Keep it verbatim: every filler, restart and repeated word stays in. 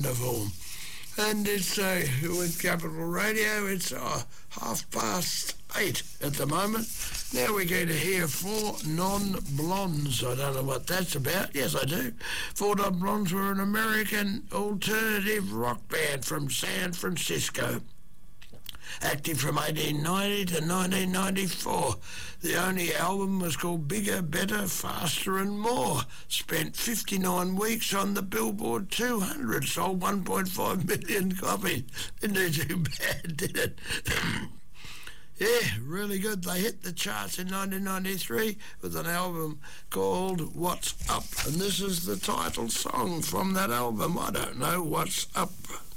Wonderful. And it's uh, with Capital Radio, it's uh, half past eight at the moment. Now we're going to hear Four Non-Blondes. I don't know what that's about. Yes, I do. Four Non-Blondes were an American alternative rock band from San Francisco, active from eighteen ninety to nineteen ninety-four. The only album was called Bigger, Better, Faster and More. Spent fifty-nine weeks on the Billboard two hundred. Sold one point five million copies. Didn't do too bad, did it? Yeah, really good. They hit the charts in nineteen ninety-three with an album called What's Up. And this is the title song from that album. I don't know, What's Up.